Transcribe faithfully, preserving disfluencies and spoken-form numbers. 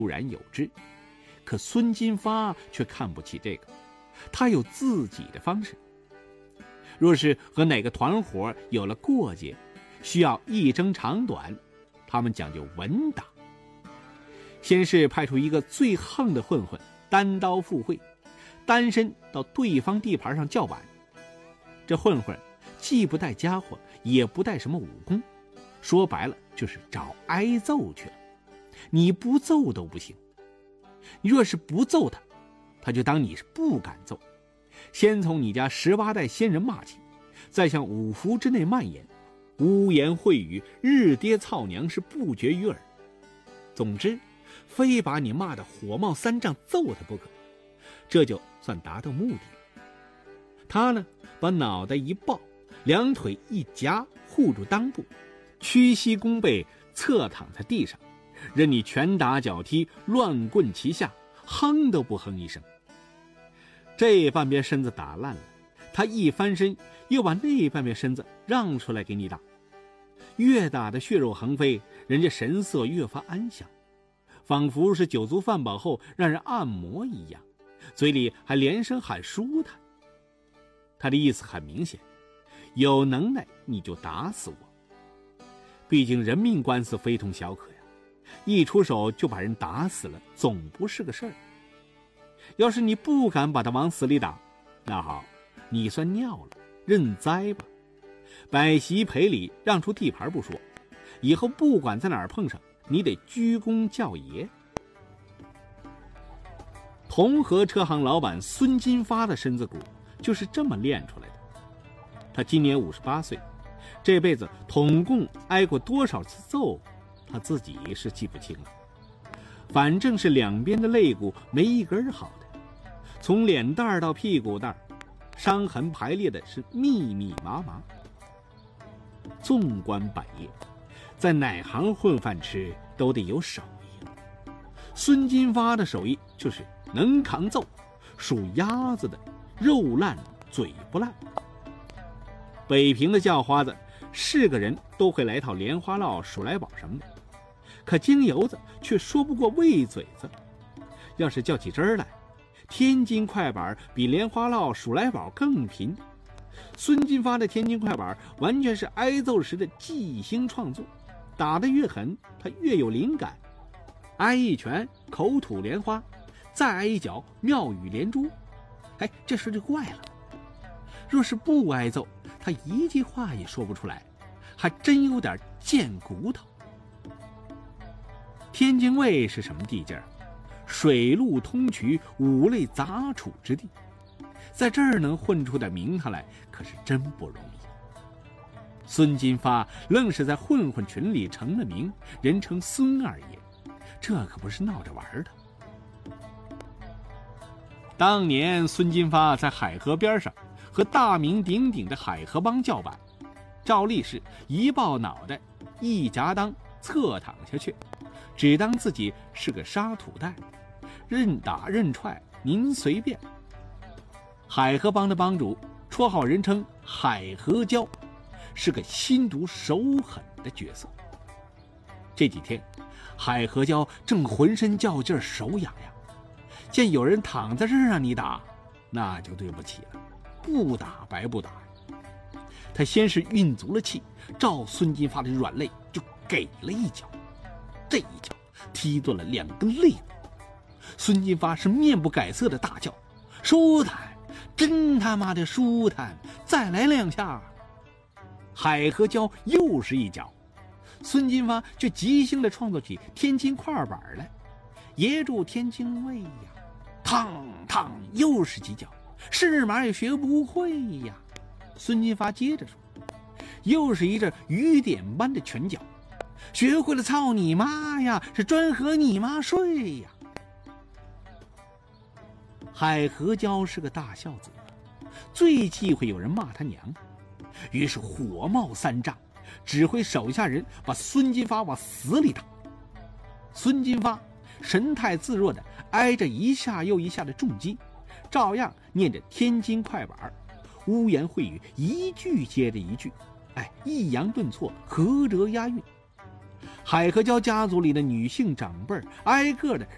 然有之。可孙金发却看不起这个，他有自己的方式。若是和哪个团伙有了过节，需要一争长短，他们讲究稳打。先是派出一个最横的混混单刀赴会，单身到对方地盘上叫板。这混混既不带家伙，也不带什么武功，说白了就是找挨揍去了。你不揍都不行，你若是不揍他，他就当你是不敢揍，先从你家十八代先人骂起，再向五福之内蔓延，污言秽语，日爹操娘是不绝于耳。总之非把你骂得火冒三丈揍他不可，这就算达到目的了。他呢，把脑袋一抱，两腿一夹，护住裆部，屈膝弓背，侧躺在地上，任你拳打脚踢，乱棍齐下，哼都不哼一声。这半边身子打烂了，他一翻身又把那半边身子让出来给你打，越打的血肉横飞，人家神色越发安详，仿佛是酒足饭饱后让人按摩一样，嘴里还连声喊舒坦。他的意思很明显，有能耐你就打死我。毕竟人命官司非同小可呀，一出手就把人打死了，总不是个事儿。要是你不敢把他往死里打，那好，你算尿了，认栽吧。摆席赔礼，让出地盘不说，以后不管在哪儿碰上，你得鞠躬叫爷。同和车行老板孙金发的身子骨就是这么练出来的。他今年五十八岁，这辈子统共挨过多少次揍，他自己是记不清了。反正是两边的肋骨没一根好的，从脸蛋到屁股蛋，伤痕排列的是密密麻麻。纵观百业，在哪行混饭吃都得有手艺。孙金发的手艺就是能扛揍，属鸭子的肉烂嘴不烂。北平的叫花子是个人都会来套莲花落、数来宝什么的，可京油子却说不过喂嘴子。要是较起真儿来，天津快板比莲花落、数来宝更贫。孙金发的天津快板完全是挨揍时的即兴创作，打得越狠，他越有灵感。挨一拳口吐莲花，再挨一脚妙语连珠。哎，这事就怪了，若是不挨揍，他一句话也说不出来，还真有点贱骨头。天津卫是什么地界儿？水陆通衢，五类杂处之地，在这儿能混出点名堂来，可是真不容易。孙金发愣是在混混群里成了名，人称孙二爷，这可不是闹着玩的。当年孙金发在海河边上和大名鼎鼎的海河帮叫板，照例是一抱脑袋，一夹裆，侧躺下去，只当自己是个沙土袋，任打任踹您随便。海河帮的帮主绰号人称海河蛟，是个心毒手狠的角色。这几天海河蛟正浑身较劲儿，手痒痒，见有人躺在这儿让你打，那就对不起了，不打白不打。他先是运足了气，照孙金发的软肋就给了一脚，这一脚踢断了两根肋骨。孙金发是面不改色的大叫：舒坦，真他妈的舒坦，再来两下。海河蛟又是一脚，孙金发却即兴地创作起天津快板来，爷住天津卫呀，烫烫又是几脚，是马也学不会呀。孙金发接着说，又是一阵雨点般的拳脚，学会了操你妈呀，是专和你妈睡呀。海河蛟是个大孝子，最忌讳有人骂他娘，于是火冒三丈，指挥手下人把孙金发往死里打。孙金发神态自若的挨着一下又一下的重击，照样念着天津快板，污言秽语一句接着一句，哎，抑扬顿挫，合辙押韵。海河蛟家族里的女性长辈挨个的